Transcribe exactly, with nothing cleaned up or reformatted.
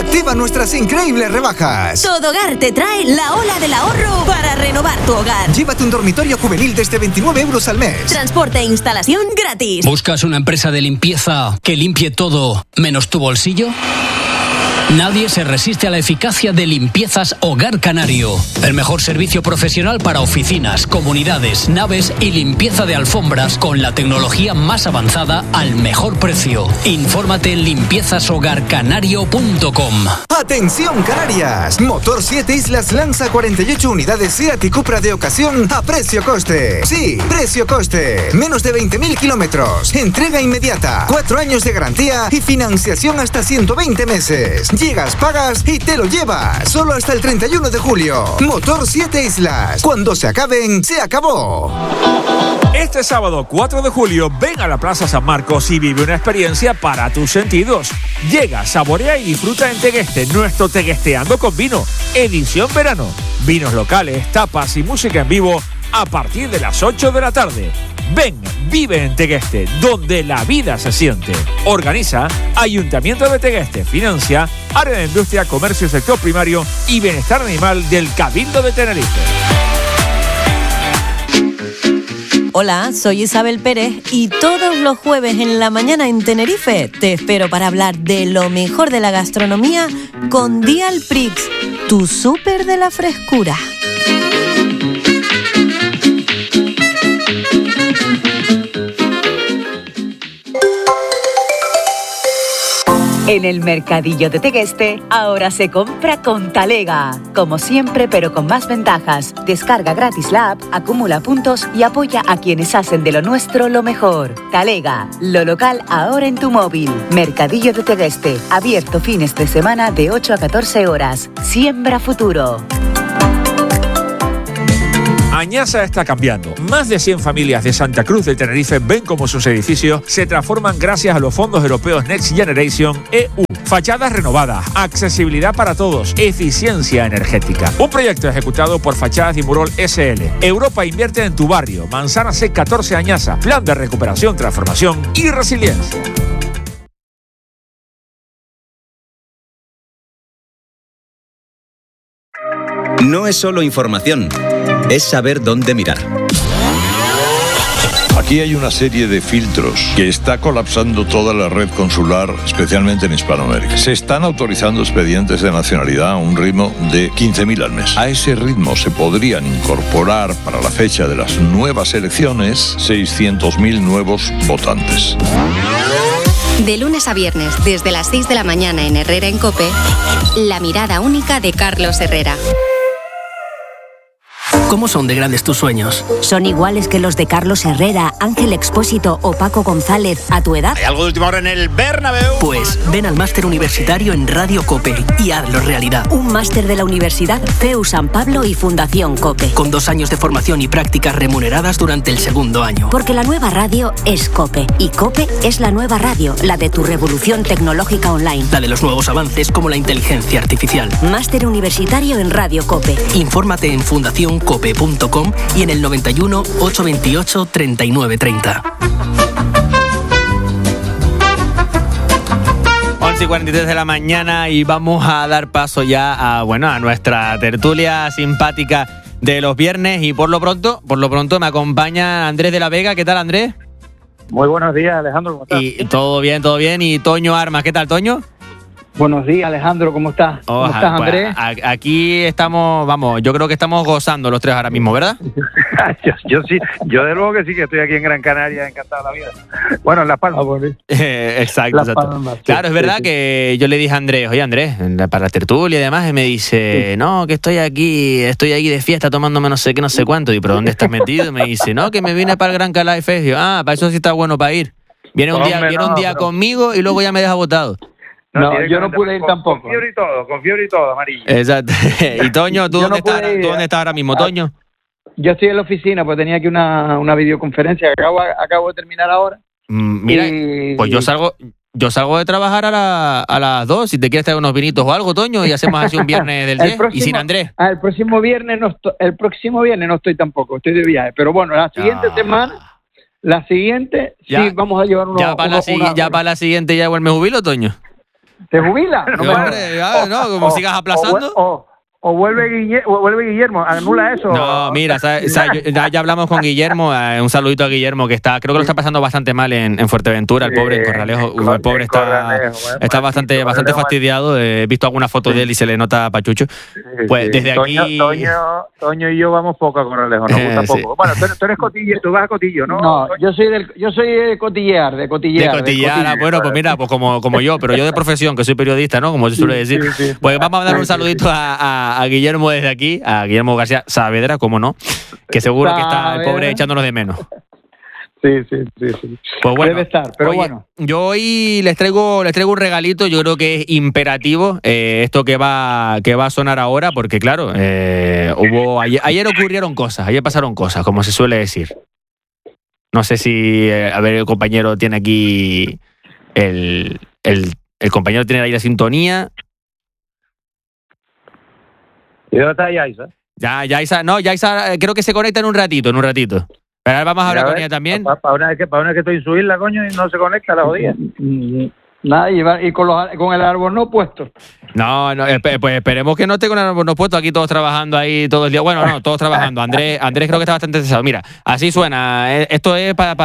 activa nuestras increíbles rebajas. Todo Hogar te trae la ola del ahorro para renovar tu hogar. Llévate un dormitorio juvenil desde veintinueve euros al mes. Transporte e instalación gratis. ¿Buscas una empresa de limpieza que limpie todo menos tu bolsillo? Nadie se resiste a la eficacia de Limpiezas Hogar Canario. El mejor servicio profesional para oficinas, comunidades, naves y limpieza de alfombras con la tecnología más avanzada al mejor precio. Infórmate en limpiezas hogar canario punto com. ¡Atención, Canarias! Motor siete Islas lanza cuarenta y ocho unidades Seat y Cupra de ocasión a precio-coste. Sí, precio-coste. Menos de veinte mil kilómetros. Entrega inmediata. Cuatro años de garantía y financiación hasta ciento veinte meses. Llegas, pagas y te lo llevas. Solo hasta el treinta y uno de julio. Motor siete Islas. Cuando se acaben, se acabó. Este sábado cuatro de julio, ven a la Plaza San Marcos y vive una experiencia para tus sentidos. Llega, saborea y disfruta en Tegueste, nuestro Teguesteando con Vino, edición verano. Vinos locales, tapas y música en vivo a partir de las ocho de la tarde. Ven, vive en Tegueste, donde la vida se siente. Organiza Ayuntamiento de Tegueste, financia Área de Industria, Comercio, Sector Primario y Bienestar Animal del Cabildo de Tenerife. Hola, soy Isabel Pérez y todos los jueves en la mañana en Tenerife te espero para hablar de lo mejor de la gastronomía con Dial Prix, tu súper de la frescura. En el Mercadillo de Tegueste, ahora se compra con Talega. Como siempre, pero con más ventajas. Descarga gratis la app, acumula puntos y apoya a quienes hacen de lo nuestro lo mejor. Talega, lo local ahora en tu móvil. Mercadillo de Tegueste, abierto fines de semana de ocho a catorce horas. Siembra futuro. Añasa está cambiando. Más de cien familias de Santa Cruz de Tenerife ven cómo sus edificios se transforman gracias a los fondos europeos Next Generation E U. Fachadas renovadas, accesibilidad para todos, eficiencia energética. Un proyecto ejecutado por Fachadas y Murol S L. Europa invierte en tu barrio. Manzana C catorce Añasa. Plan de recuperación, transformación y resiliencia. No es solo información, es saber dónde mirar. Aquí hay una serie de filtros que está colapsando toda la red consular, especialmente en Hispanoamérica. Se están autorizando expedientes de nacionalidad a un ritmo de quince mil al mes. A ese ritmo se podrían incorporar para la fecha de las nuevas elecciones seiscientos mil nuevos votantes. De lunes a viernes, desde las seis de la mañana en Herrera en COPE, la mirada única de Carlos Herrera. ¿Cómo son de grandes tus sueños? ¿Son iguales que los de Carlos Herrera, Ángel Expósito o Paco González a tu edad? ¿Hay algo de última hora en el Bernabéu? Pues ven al máster universitario en Radio COPE y hazlo realidad. Un máster de la Universidad C E U San Pablo y Fundación COPE. Con dos años de formación y prácticas remuneradas durante el segundo año. Porque la nueva radio es COPE y COPE es la nueva radio, la de tu revolución tecnológica online. La de los nuevos avances como la inteligencia artificial. Máster universitario en Radio COPE. Infórmate en fundación cope punto com y en el noventa y uno, ochocientos veintiocho, treinta y nueve treinta. once y cuarenta y tres de la mañana y vamos a dar paso ya a, bueno, a nuestra tertulia simpática de los viernes y por lo pronto, por lo pronto me acompaña Andrés de la Vega. ¿Qué tal, Andrés? Muy buenos días, Alejandro, ¿cómo estás? Y todo bien, todo bien. Y Toño Armas, ¿qué tal, Toño? Buenos días, Alejandro, ¿cómo estás? ¿Cómo Oja, estás, Andrés? Pues, aquí estamos, vamos, yo creo que estamos gozando los tres ahora mismo, ¿verdad? yo, yo sí, yo de luego que sí, que estoy aquí en Gran Canaria, encantado de la vida. Bueno, en La Palma. Eh, exacto, La exacto. Palma, sí, claro, es verdad sí, que yo le dije a Andrés, oye Andrés, para la tertulia y demás, y me dice, sí. no, que estoy aquí, estoy aquí de fiesta tomándome no sé qué, no sé cuánto. Y pero ¿dónde estás metido? Y me dice, no, que me vine para el Gran Canaria Fest. Y yo, ah, para eso sí está bueno para ir. Viene un día, Hombre, viene no, un día pero... conmigo y luego ya me deja botado. No, no yo no pude ir con, tampoco. Con fiebre y todo, con fiebre y todo, amarillo. Exacto. Y Toño, ¿tú, dónde, no estás, ¿tú dónde estás ahora mismo, Toño? Yo estoy en la oficina, pues tenía aquí una, una videoconferencia que acabo, acabo de terminar ahora. Mm, mira, y... pues yo salgo yo salgo de trabajar a, la, a las dos. Si te quieres traer unos vinitos o algo, Toño, y hacemos así un viernes del diez próximo, y sin Andrés. Ah, el próximo viernes no estoy, el próximo viernes no estoy tampoco, estoy de viaje. Pero bueno, la siguiente ah. semana, la siguiente, ya, sí, vamos a llevar unos... Ya para la, una, una, ya para la siguiente ya igual me jubilo, Toño. ¿Te jubila? No, hombre, ya, no, como o, sigas aplazando. O, o, o, vuelve Guillermo, o vuelve Guillermo, anula eso. No, mira, ¿sabes? O sea, yo, ya, ya hablamos con Guillermo, eh, un saludito a Guillermo, que está, creo que lo está pasando bastante mal en, en Fuerteventura, el pobre, en Corralejo, Cor- el pobre está, Corralejo, bueno, está bueno, bastante, Corralejo, bastante bueno. fastidiado. He visto alguna foto de él y se le nota pachucho. Pues Sí, desde Toño, aquí. Toño, Toño y yo vamos poco a Corralejo, nos gusta Eh, sí. poco. Bueno, tú, eres- tú eres Cotillo, tú vas a Cotillo, ¿no? No, yo soy del, yo soy de cotillear, de De cotillear. cotillar, de ah, bueno, pues mira, pues como, como yo, pero yo de profesión, que soy periodista, ¿no? Como se suele decir. sí, sí. Pues vamos a dar un Sí, sí, saludito a, a, a Guillermo desde aquí, a Guillermo García Saavedra, cómo no, que seguro que está el pobre Saavedra. echándonos de menos. Sí, sí, sí, sí. Pues bueno, Debe estar, pero oye, bueno. yo hoy les traigo, les traigo un regalito, yo creo que es imperativo, eh, esto que va, que va a sonar ahora, porque claro, eh, hubo ayer, ayer ocurrieron cosas, ayer pasaron cosas, como se suele decir. No sé si, eh, a ver, el compañero tiene aquí, el, el, el compañero tiene ahí la sintonía. ¿Y dónde está Yaisa? Ya, ya Isa, no, ya Isa, eh, creo que se conecta en un ratito, en un ratito. Pero ahora vamos a hablar Mira, con ver, ella también. Para pa una, vez que, pa una vez que estoy en su isla, coño, y no se conecta la jodida. Nada, y, va- y con, los, con el árbol no puesto. No, no, espe- pues esperemos que no esté con el nos puesto aquí todos trabajando ahí todo el día. Bueno, no, todos trabajando. Andrés, Andrés creo que está bastante estresado. Mira, así suena. eh, Esto es para